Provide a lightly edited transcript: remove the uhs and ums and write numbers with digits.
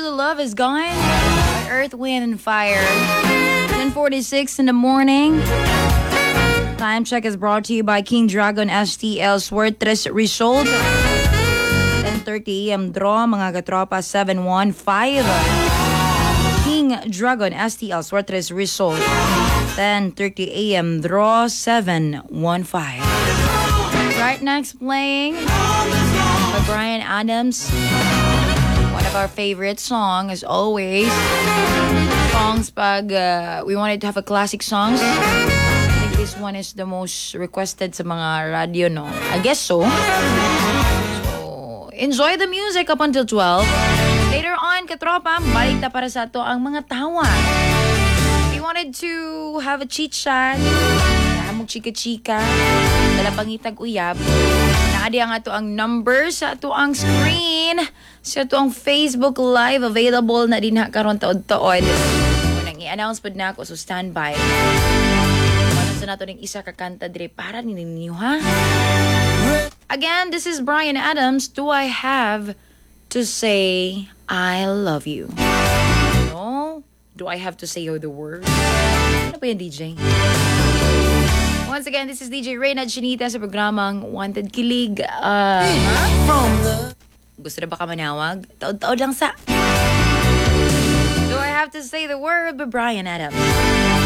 the Love Is Gone by Earth, Wind, and Fire. 10:46 in the morning. Time check is brought to you by King Dragon STL Suertres Result. 10:30 AM draw, mga katropa, 715. King Dragon STL Suertres Result. 10:30 AM draw, 715. Right next, playing by Bryan Adams. One of our favorite songs, as always. Songs pag we wanted to have a classic songs. I think this one is the most requested sa mga radio, no? I guess so. So, enjoy the music up until 12. Later on, katropa, balik na para sa to ang mga tawa. We wanted to have a chit-chat. Mong chika-chika. Dalapangitag uyab. Naadi ang ato ang number sa ato ang screen. Sa ato ang Facebook Live. Available na din karon taod-taod. Unang i-announce po na ako. So standby. Ano sa nato ng isa kakanta dire para ninyo, ha? Again, this is Bryan Adams. Do I have to say I love you? No? Do I have to say the word? Ano ba yan, DJ? Once again, this is DJ Reyna Chinita sa programang Wanted Kilig. Gusto na ba ka manawag? Taod-taod lang sa... Do I have to say the word by Bryan Adams?